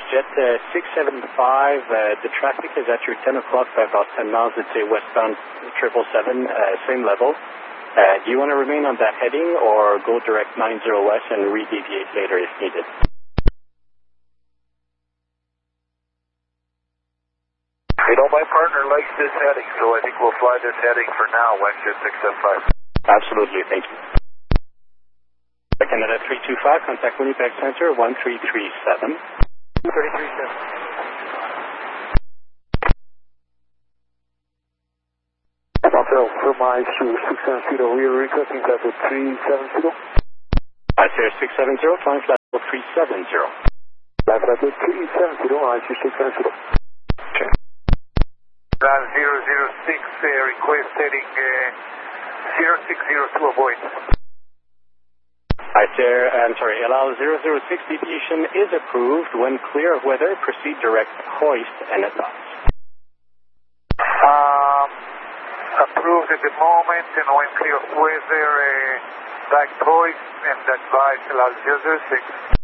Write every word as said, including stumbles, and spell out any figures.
Jet uh, six seven five, uh, the traffic is at your ten o'clock by about ten miles, let's say westbound triple seven, uh, same level. Uh, do you want to remain on that heading or go direct nine zero west and re-deviate later if needed? You know, my partner likes this heading, so I think we'll fly this heading for now, WestJet six seven five. Absolutely, thank you. Canada three two five, contact Winnipeg Center one three three seven. three three seven. Hotel, for my Sioux six seven zero, we are requesting flight level three seven zero. I say six seven zero, flying flight level three seven zero. Flight level three seven zero, I see six seven zero. Okay. Plan zero zero six, uh, request heading uh, zero six zero to avoid. I say, I'm sorry, allow zero zero six deviation is approved. When clear of weather, proceed direct hoist and advance. Um, approved at the moment, and when clear of weather, uh, back hoist and advise allow zero zero six.